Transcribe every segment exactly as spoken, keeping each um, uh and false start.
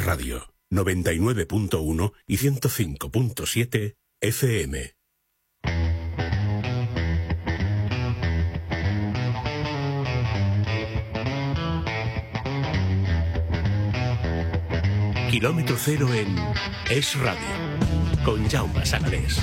Radio, noventa y nueve punto uno y ciento cinco punto siete F M. Kilómetro cero en Es Radio, con Jaume Sagalés.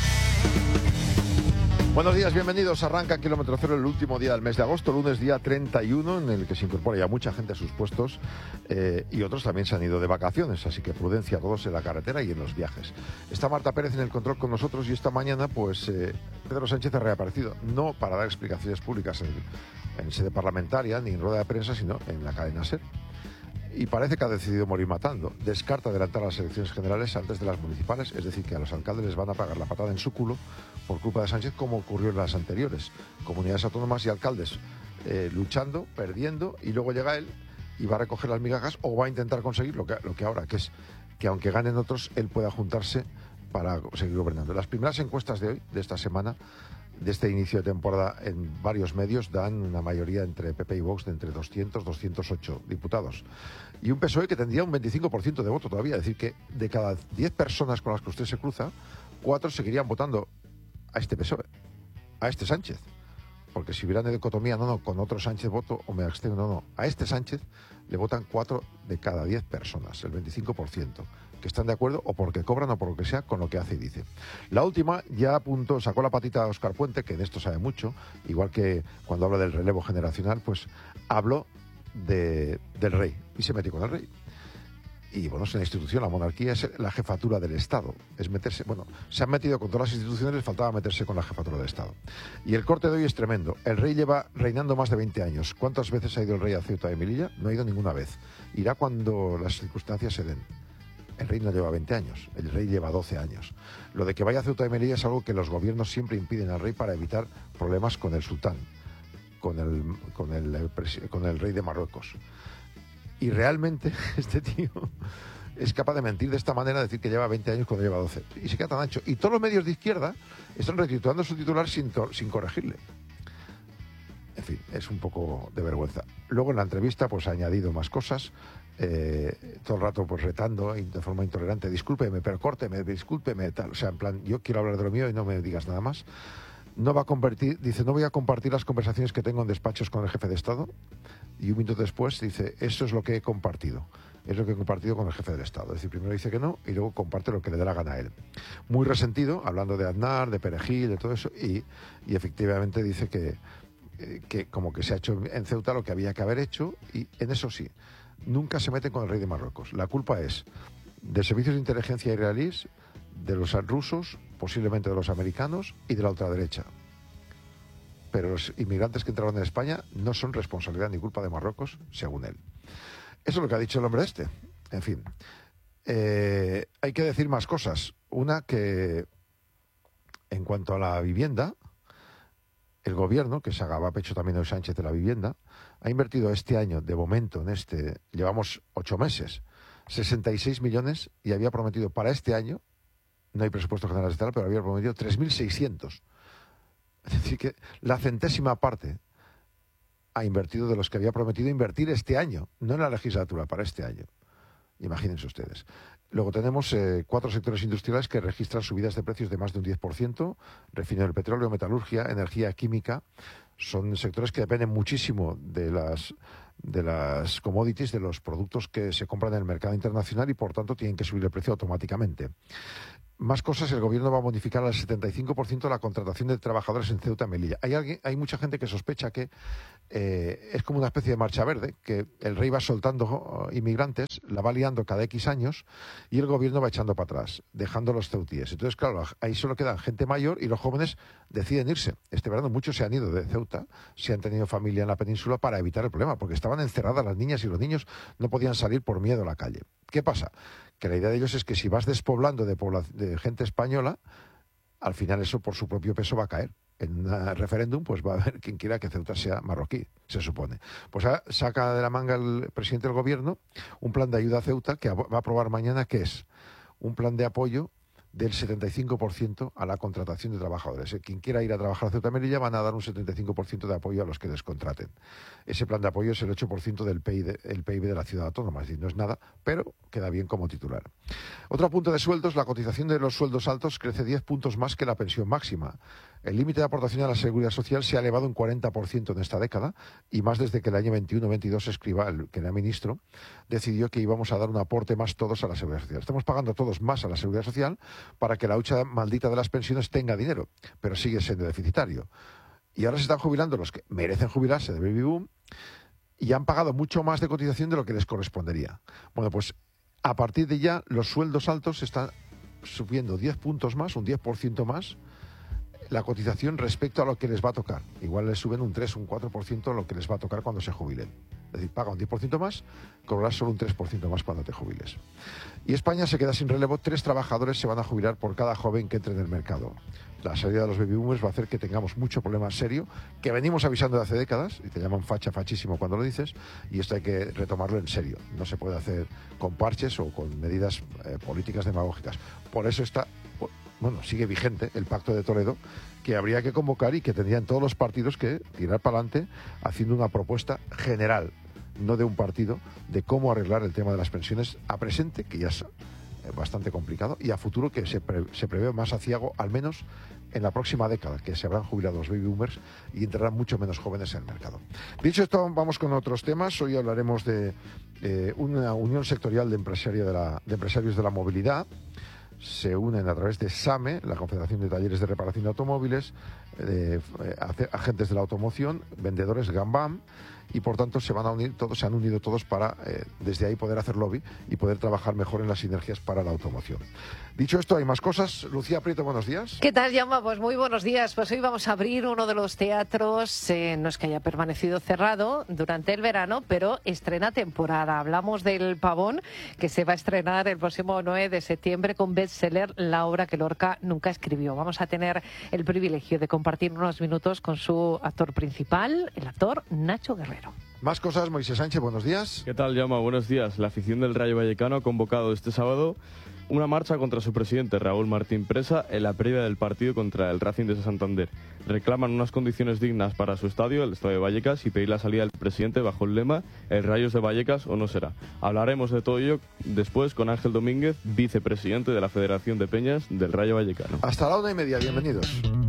Buenos días, bienvenidos. Arranca Kilómetro Cero el último día del mes de agosto, lunes día treinta y uno, en el que se incorpora ya mucha gente a sus puestos eh, y otros también se han ido de vacaciones, así que prudencia a todos en la carretera y en los viajes. Está Marta Pérez en el control con nosotros y esta mañana pues eh, Pedro Sánchez ha reaparecido, no para dar explicaciones públicas en, en sede parlamentaria ni en rueda de prensa, sino en la cadena SER. Y parece que ha decidido morir matando. Descarta adelantar las elecciones generales antes de las municipales, es decir, que a los alcaldes les van a pagar la patada en su culo por culpa de Sánchez, como ocurrió en las anteriores. Comunidades autónomas y alcaldes eh, luchando, perdiendo, y luego llega él y va a recoger las migajas o va a intentar conseguir lo que, lo que ahora, que es que aunque ganen otros, él pueda juntarse para seguir gobernando. Las primeras encuestas de hoy, de esta semana, de este inicio de temporada en varios medios, dan una mayoría entre P P y Vox de entre doscientos, doscientos ocho diputados. Y un P S O E que tendría un veinticinco por ciento de voto todavía. Es decir, que de cada diez personas con las que usted se cruza, cuatro seguirían votando a este P S O E, a este Sánchez. Porque si hubiera una dicotomía, no, no, con otro Sánchez voto o me abstengo, no, no. A este Sánchez le votan cuatro de cada diez personas, el veinticinco por ciento. Que están de acuerdo o porque cobran o por lo que sea con lo que hace y dice. La última ya apuntó, sacó la patita a Óscar Puente, que de esto sabe mucho, igual que cuando habla del relevo generacional, pues habló de, del rey y se metió con el rey. Y bueno, es una institución, la monarquía es la jefatura del Estado, es meterse, bueno, se han metido con todas las instituciones, les faltaba meterse con la jefatura del Estado. Y el corte de hoy es tremendo. El rey lleva reinando más de veinte años. ¿Cuántas veces ha ido el rey a Ceuta de Melilla? No ha ido ninguna vez. Irá cuando las circunstancias se den. El rey no lleva veinte años, el rey lleva doce años. Lo de que vaya a Ceuta de Melilla es algo que los gobiernos siempre impiden al rey para evitar problemas con el sultán, con el, con el, con el rey de Marruecos. Y realmente este tío es capaz de mentir de esta manera, decir que lleva veinte años cuando lleva doce. Y se queda tan ancho. Y todos los medios de izquierda están retitulando su titular sin, sin corregirle. En fin, es un poco de vergüenza. Luego en la entrevista pues ha añadido más cosas. Eh, todo el rato pues retando de forma intolerante, discúlpeme, pero córteme, discúlpeme, tal, o sea, en plan, yo quiero hablar de lo mío y no me digas nada más. No va a convertir, dice, no voy a compartir las conversaciones que tengo en despachos con el jefe de Estado, y un minuto después dice, eso es lo que he compartido, es lo que he compartido con el jefe del Estado. Es decir, primero dice que no y luego comparte lo que le dé la gana a él. Muy resentido, hablando de Aznar, de Perejil, de todo eso, y, y efectivamente dice que, que como que se ha hecho en Ceuta lo que había que haber hecho, y en eso sí, nunca se meten con el rey de Marruecos. La culpa es de servicios de inteligencia israelíes, de los rusos, posiblemente de los americanos y de la ultraderecha. Pero los inmigrantes que entraron en España no son responsabilidad ni culpa de Marruecos, según él. Eso es lo que ha dicho el hombre este. En fin, eh, hay que decir más cosas. Una, que en cuanto a la vivienda, el gobierno, que se agaba pecho también el Sánchez de la vivienda, ha invertido este año, de momento, en este, llevamos ocho meses, sesenta y seis millones, y había prometido para este año, no hay presupuesto general estatal, pero había prometido tres mil seiscientos. Es decir, que la centésima parte ha invertido de los que había prometido invertir este año, no en la legislatura, para este año. Imagínense ustedes. Luego tenemos eh, cuatro sectores industriales que registran subidas de precios de más de un diez por ciento, refinería del petróleo, metalurgia, energía química. Son sectores que dependen muchísimo de las, de las commodities, de los productos que se compran en el mercado internacional y por tanto tienen que subir el precio automáticamente. Más cosas, el gobierno va a modificar al setenta y cinco por ciento la contratación de trabajadores en Ceuta y Melilla. Hay, alguien, hay mucha gente que sospecha que eh, es como una especie de marcha verde, que el rey va soltando inmigrantes, la va liando cada X años y el gobierno va echando para atrás, dejando los ceutíes. Entonces, claro, ahí solo quedan gente mayor y los jóvenes deciden irse. Este verano muchos se han ido de Ceuta, si han tenido familia en la península, para evitar el problema, porque estaban encerradas las niñas y los niños no podían salir por miedo a la calle. ¿Qué pasa? Que la idea de ellos es que si vas despoblando de, de gente española, al final eso por su propio peso va a caer. En un referéndum pues va a haber quien quiera que Ceuta sea marroquí, se supone. Pues saca de la manga el presidente del gobierno un plan de ayuda a Ceuta que va a aprobar mañana, que es un plan de apoyo del setenta y cinco por ciento a la contratación de trabajadores. Quien quiera ir a trabajar a Ceuta y Melilla van a dar un setenta y cinco por ciento de apoyo a los que descontraten. Ese plan de apoyo es el ocho por ciento del P I B, el P I B de la ciudad autónoma, es decir, no es nada, pero queda bien como titular. Otro punto de sueldos, la cotización de los sueldos altos crece diez puntos más que la pensión máxima. El límite de aportación a la Seguridad Social se ha elevado un cuarenta por ciento en esta década y más desde que el año veintiuno veintidós Escrivá, el que era ministro, decidió que íbamos a dar un aporte más todos a la Seguridad Social. Estamos pagando todos más a la Seguridad Social para que la hucha maldita de las pensiones tenga dinero, pero sigue siendo deficitario. Y ahora se están jubilando los que merecen jubilarse de Baby Boom y han pagado mucho más de cotización de lo que les correspondería. Bueno, pues a partir de ya los sueldos altos están subiendo diez puntos más, un diez por ciento más, la cotización respecto a lo que les va a tocar. Igual les suben un tres, un cuatro por ciento lo que les va a tocar cuando se jubilen. Es decir, paga un diez por ciento más, cobrarás solo un tres por ciento más cuando te jubiles. Y España se queda sin relevo. Tres trabajadores se van a jubilar por cada joven que entre en el mercado. La salida de los baby boomers va a hacer que tengamos mucho problema serio, que venimos avisando de hace décadas, y te llaman facha, fachísimo cuando lo dices, y esto hay que retomarlo en serio. No se puede hacer con parches o con medidas eh, políticas demagógicas. Por eso está... Bueno, sigue vigente el Pacto de Toledo, que habría que convocar y que tendrían todos los partidos que tirar para adelante haciendo una propuesta general, no de un partido, de cómo arreglar el tema de las pensiones a presente, que ya es bastante complicado, y a futuro, que se, pre, se prevé más aciago, al menos en la próxima década, que se habrán jubilado los baby boomers y entrarán mucho menos jóvenes en el mercado. Dicho esto, vamos con otros temas. Hoy hablaremos de eh, una unión sectorial de, empresario de, la, de empresarios de la movilidad. Se unen a través de SAME, la Confederación de Talleres de Reparación de Automóviles, eh, agentes de la automoción, vendedores Gambam, y por tanto se van a unir todos, se han unido todos para eh, desde ahí poder hacer lobby y poder trabajar mejor en las sinergias para la automoción. Dicho esto, hay más cosas. Lucía Prieto, buenos días. ¿Qué tal, Jaume? Pues muy buenos días. Pues hoy vamos a abrir uno de los teatros, eh, no es que haya permanecido cerrado durante el verano, pero estrena temporada. Hablamos del Pavón, que se va a estrenar el próximo nueve de septiembre con bestseller, la obra que Lorca nunca escribió. Vamos a tener el privilegio de compartir unos minutos con su actor principal, el actor Nacho Guerrero. Más cosas, Moisés Sánchez, buenos días. ¿Qué tal, Jaume? Buenos días. La afición del Rayo Vallecano ha convocado este sábado una marcha contra su presidente, Raúl Martín Presa, en la previa del partido contra el Racing de Santander. Reclaman unas condiciones dignas para su estadio, el Estadio de Vallecas, y pedir la salida del presidente bajo el lema "El Rayo es de Vallecas o no será". Hablaremos de todo ello después con Ángel Domínguez, vicepresidente de la Federación de Peñas del Rayo Vallecano. Hasta la una y media, bienvenidos.